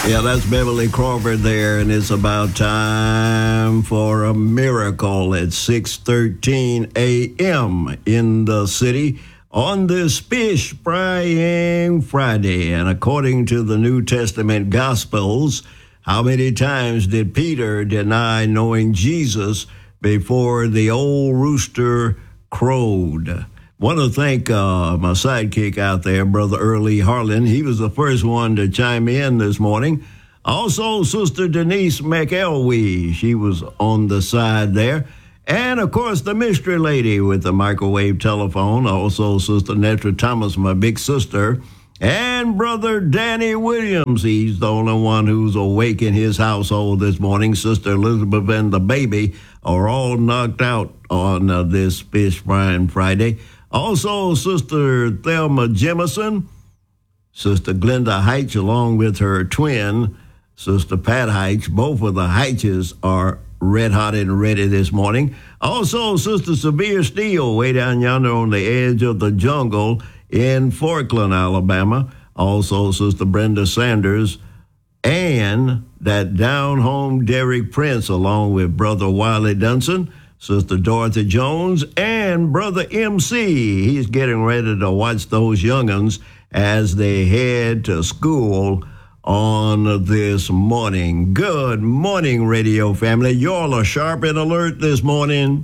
Yeah, that's Beverly Crawford there, and it's about time for a miracle at 6:13 a.m. in the city on this Fish Frying Friday. And according to the New Testament Gospels, how many times did Peter deny knowing Jesus before the old rooster crowed? Want to thank my sidekick out there, Brother Early Harlan. He was the first one to chime in this morning. Also, Sister Denise McElwee. She was on the side there. And, of course, the mystery lady with the microwave telephone. Also, Sister Netra Thomas, my big sister. And Brother Danny Williams. He's the only one who's awake in his household this morning. Sister Elizabeth and the baby are all knocked out on this Fish Frying Friday. Also, Sister Thelma Jemison, Sister Glenda Heitch, along with her twin, Sister Pat Heitch. Both of the Heitches are red hot and ready this morning. Also, Sister Severe Steele, way down yonder on the edge of the jungle in Forkland, Alabama. Also, Sister Brenda Sanders, and that down home Derek Prince, along with Brother Wiley Dunson, Sister Dorothy Jones, and Brother MC. He's getting ready to watch those young'uns as they head to school on this morning. Good morning, radio family. Y'all are sharp and alert this morning.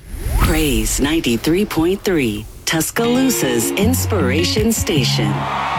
Praise 93.3, Tuscaloosa's Inspiration Station.